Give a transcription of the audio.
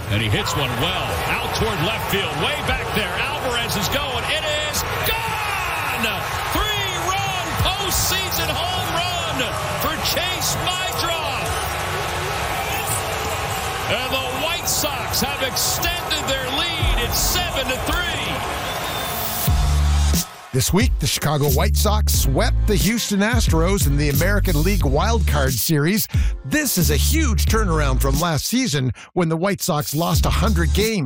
And he hits one well out toward left field. Way back there. Alvarez is going. It is gone! 3-run postseason home run for Chase Meidroth. And the White Sox have extended their lead. It's 7-3. This week, the Chicago White Sox swept the Houston Astros in the American League Wild Card Series. This is a huge turnaround from last season when the White Sox lost 100 games.